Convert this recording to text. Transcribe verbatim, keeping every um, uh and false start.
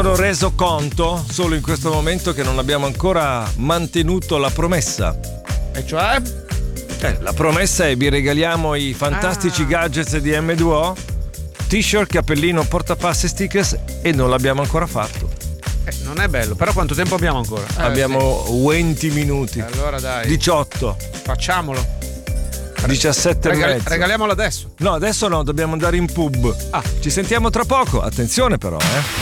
Ho reso conto solo in questo momento che non abbiamo ancora mantenuto la promessa. E cioè? Eh, la promessa è: vi regaliamo i fantastici ah. gadgets di M due O, t-shirt, cappellino, portapassi, stickers, e non l'abbiamo ancora fatto. Eh, non è bello, però quanto tempo abbiamo ancora? Eh, abbiamo sì. venti minuti. Allora dai. diciotto. Facciamolo. diciassette Regal- e mezzo. Regaliamolo adesso. No, adesso no, dobbiamo andare in pub. Ah. Ci sentiamo tra poco. Attenzione però, eh.